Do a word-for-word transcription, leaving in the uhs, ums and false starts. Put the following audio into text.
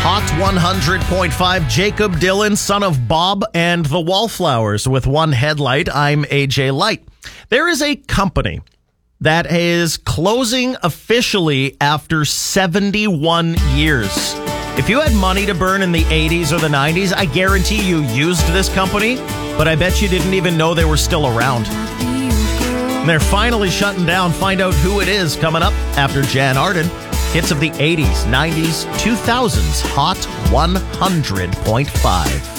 Hot one hundred point five, Jacob Dylan, son of Bob and the Wallflowers with one headlight. I'm A J Light. There is a company that is closing officially after seventy-one years. If you had money to burn in the eighties or the nineties, I guarantee you used this company, but I bet you didn't even know they were still around. And they're finally shutting down. Find out who it is coming up after Jan Arden. Hits of the eighties, nineties, two thousands, Hot one hundred point five.